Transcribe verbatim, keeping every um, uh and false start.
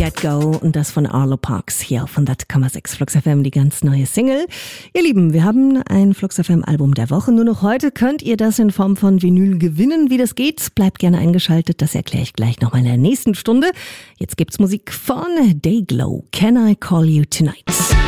Get Go und das von Arlo Parks hier auf hundert Komma sechs Flux F M, die ganz neue Single. Ihr Lieben, wir haben ein Flux F M Album der Woche. Nur noch heute könnt ihr das in Form von Vinyl gewinnen. Wie das geht, bleibt gerne eingeschaltet. Das erkläre ich gleich nochmal in der nächsten Stunde. Jetzt gibt's Musik von Dayglow. Can I Call You Tonight?